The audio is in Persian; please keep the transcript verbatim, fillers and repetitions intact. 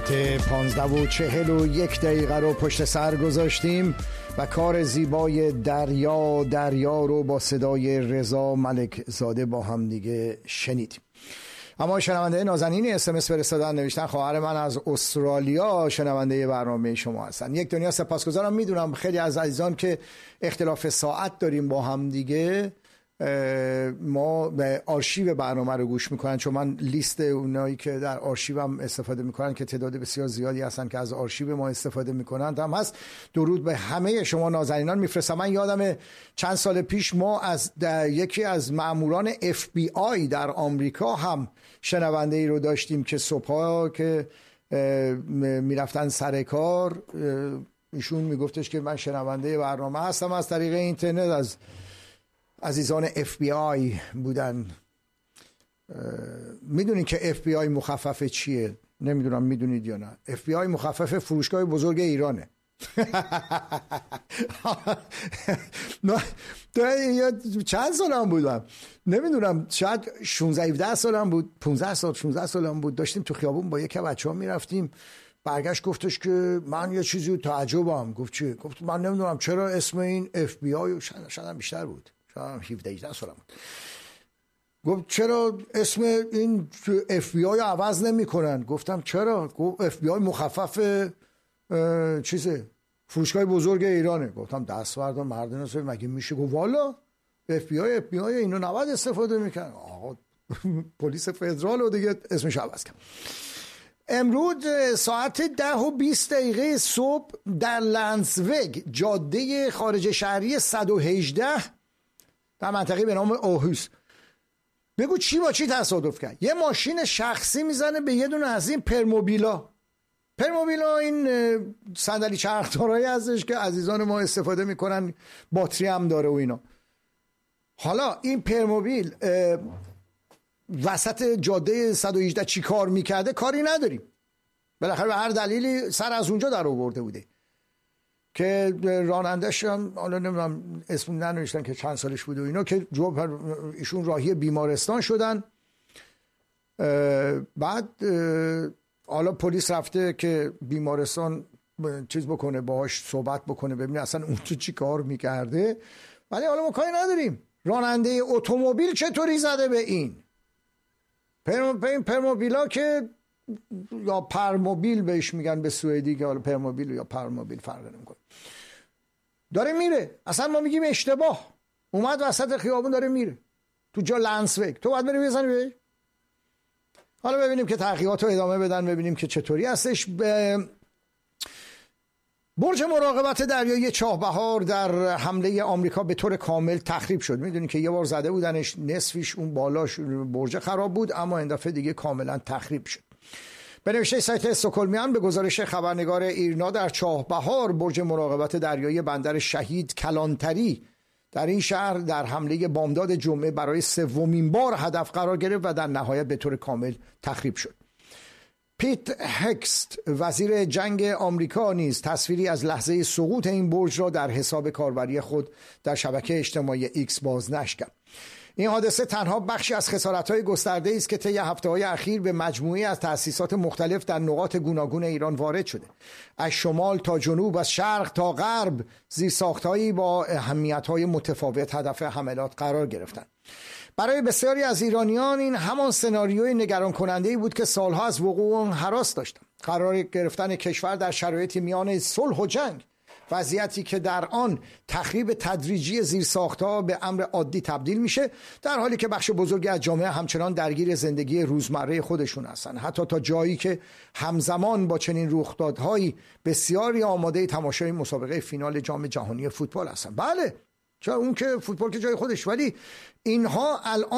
ساعت پانزده و چهل و یک دقیقه رو پشت سر گذاشتیم و کار زیبای دریا دریا رو با صدای رضا ملک زاده با هم دیگه شنیدیم. اما شنونده نازنین اس ام اس فرستادن، نوشتن خواهر من از استرالیا شنونده برنامه شما هستن. یک دنیا سپاسگزارم. میدونم خیلی از عزیزان که اختلاف ساعت داریم با هم دیگه، ما به آرشیو برنامه رو گوش میکنن، چون من لیست اونایی که در آرشیو هم استفاده میکنن که تعداد بسیار زیادی هستن که از آرشیو ما استفاده میکنن هم هست. درود به همه شما نازنینان میفرستم. من یادم چند سال پیش ما از یکی از ماموران اف بی آی در آمریکا هم شنونده ای رو داشتیم که صبحا که میرفتن سر کار ایشون میگفتش که من شنونده برنامه هستم از طریق اینترنت. از عزیزان اف بی آی بودن. میدونید که اف بی آی مخفف چیه؟ نمیدونم میدونید یا نه. اف بی آی مخفف فروشگاه بزرگ ایرانه. چند سالم بودم نمیدونم، شاید شانزده هفده سالم بود، پانزده سال شانزده سالم بود. داشتیم تو خیابون با یک بچه‌ها میرفتیم، برگشت گفتش که من یه چیزی رو تعجبم. گفت چی؟ گفت من نمیدونم چرا اسم این اف بی آی شاید بیشتر بود، هفده هجده سالم بود. گفت چرا اسم این اف بی آی عوض نمی کنن؟ گفتم چرا؟ گفت اف بی آی مخفف چیزه، فروشگاه بزرگ ایرانه. گفتم دست بردار مردن هست مگه میشه؟ گفت والا اف بی آی اف بی آی اینو نباید استفاده میکنن. آقا پلیس فدرال رو دیگه اسمش عوض کرد. امروز ساعت ده و بیست دقیقه صبح در لندسوگ، جاده خارج شهری صد و هجده در منطقه به نام اوهوس، بگو چی با چی تصادف کرد. یه ماشین شخصی میزنه به یه دونه از این پرموبیلا. پرموبیلا این صندلی چرخدارایی هستش که عزیزان ما استفاده میکنن، باتری هم داره و اینا. حالا این پرموبیل وسط جاده صد و هجده چی کار میکرده کاری نداریم، بالاخره به هر دلیلی سر از اونجا در آورده بوده که رانندش هم حالا نمیدونم اسم ننوشتن که چند سالش بوده و اینا، که ایشون راهی بیمارستان شدن. بعد حالا پلیس رفته که بیمارستان چیز بکنه، باهاش صحبت بکنه، ببینه اصلا اون تو چی کار میکرده. ولی حالا ما کاری نداریم. راننده اتومبیل چطوری زده به این پرم... این پرموبیلا که یا پرموبیل بهش میگن به سوئدی، که حالا پرموبیل یا پرموبیل فرق نمیکنه، داره میره. اصلا ما میگیم اشتباه، اومد وسط خیابون داره میره تو جا لندسوگ، تو باید بری بزنی بهش. حالا ببینیم که تحقیقات رو ادامه بدن، ببینیم که چطوری هستش. به برج مراقبت دریایی چاهبهار در حمله آمریکا به طور کامل تخریب شد. میدونید که یه بار زده بودنش، نصفش اون بالاش برج خراب بود، اما این دفعه دیگه کاملا تخریب شد. به نوشته سایت استکهلمیان به گزارش خبرنگار ایرنا، در چاهبهار برج مراقبت دریایی بندر شهید کلانتری در این شهر در حمله بامداد جمعه برای سومین بار هدف قرار گرفت و در نهایت به طور کامل تخریب شد. پیت هکست وزیر جنگ آمریکا نیز تصویری از لحظه سقوط این برج را در حساب کاربری خود در شبکه اجتماعی ایکس بازنشر کرد. این حادثه تنها بخشی از خسارت‌های گسترده‌ای است که طی هفته‌های اخیر به مجموعه‌ای از تأسیسات مختلف در نقاط گوناگون ایران وارد شده. از شمال تا جنوب، از شرق تا غرب، زیرساخت‌هایی با اهمیت‌های متفاوت هدف حملات قرار گرفتند. برای بسیاری از ایرانیان این همان سناریوی نگران کننده‌ای بود که سالها از وقوع آن هراس داشتند. قرار گرفتن کشور در شرایطی میان صلح و جنگ، وضعیتی که در آن تخریب تدریجی زیرساخت‌ها به امر عادی تبدیل میشه، در حالی که بخش بزرگی از جامعه همچنان درگیر زندگی روزمره خودشون هستن، حتی تا جایی که همزمان با چنین رخدادهایی بسیاری آماده تماشای مسابقه فینال جام جهانی فوتبال هستن. بله، چرا اون که فوتبال که جای خودش، ولی اینها الان